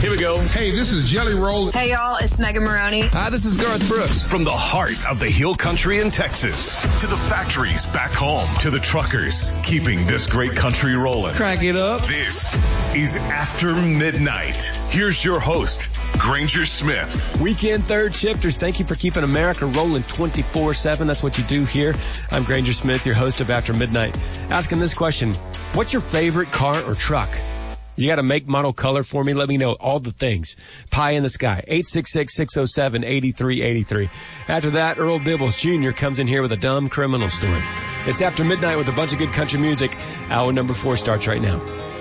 Here we go. Hey, this is Jelly Roll. Hey, y'all, it's Megan Maroney. Hi, this is Garth Brooks. From the heart of the hill country in Texas to the factories back home to the truckers keeping this great country rolling. Crank it up. This is After Midnight. Here's your host, Granger Smith. Weekend third shifters, thank you for keeping America rolling 24/7. That's what you do here. I'm Granger Smith, your host of After Midnight. Asking this question, what's your favorite car or truck? You got a make, model, color for me? Let me know all the things. Pie in the sky, 866-607-8383. After that, Earl Dibbles Jr. comes in here with a dumb criminal story. It's After Midnight with a bunch of good country music. Hour number 4 starts right now.